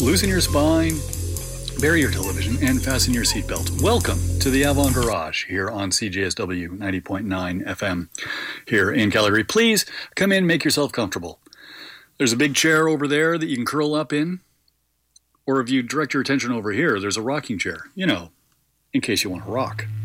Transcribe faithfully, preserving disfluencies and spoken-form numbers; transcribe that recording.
Loosen your spine, bury your television, and fasten your seatbelt. Welcome to the Avon Garage here on C J S W ninety point nine F M here in Calgary. Please come in, make yourself comfortable. There's a big chair over there that you can curl up in. Or if you direct your attention over here, there's a rocking chair, you know, in case you want to rock.